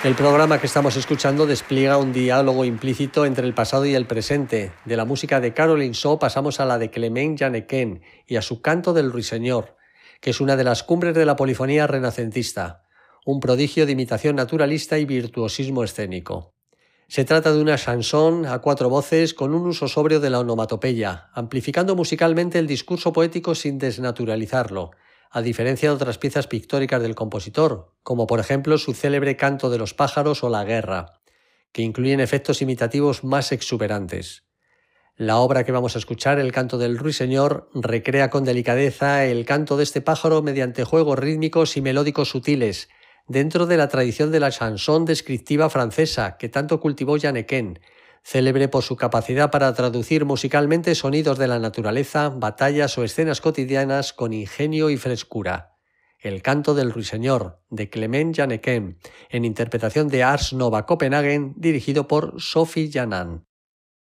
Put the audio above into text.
El programa que estamos escuchando despliega un diálogo implícito entre el pasado y el presente. De la música de Caroline Shaw pasamos a la de Clement Jeannequin y a su Canto del Ruiseñor, que es una de las cumbres de la polifonía renacentista, un prodigio de imitación naturalista y virtuosismo escénico. Se trata de una chanson a 4 voces con un uso sobrio de la onomatopeya, amplificando musicalmente el discurso poético sin desnaturalizarlo, a diferencia de otras piezas pictóricas del compositor, como por ejemplo su célebre Canto de los pájaros o La guerra, que incluyen efectos imitativos más exuberantes. La obra que vamos a escuchar, El canto del ruiseñor, recrea con delicadeza el canto de este pájaro mediante juegos rítmicos y melódicos sutiles, dentro de la tradición de la chanson descriptiva francesa que tanto cultivó Jeannequin, célebre por su capacidad para traducir musicalmente sonidos de la naturaleza, batallas o escenas cotidianas con ingenio y frescura. El canto del ruiseñor, de Clement Jeannequin, en interpretación de Ars Nova Copenhagen, dirigido por Sophie Janan.